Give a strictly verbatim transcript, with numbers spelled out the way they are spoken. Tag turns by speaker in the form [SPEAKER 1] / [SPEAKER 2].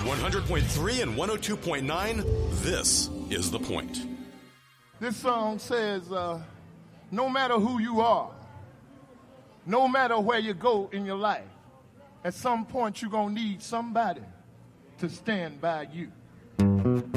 [SPEAKER 1] one hundred point three and one oh two point nine, this is The Point.
[SPEAKER 2] This song says, uh, no matter who you are, no matter where you go in your life, at some point you're going to need somebody to stand by you.